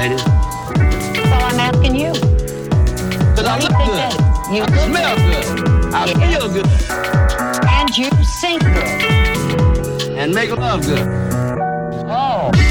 ladies? Well, I'm asking you. Because I look good. I smell good. I feel good. And you sing good. And make love good. Oh.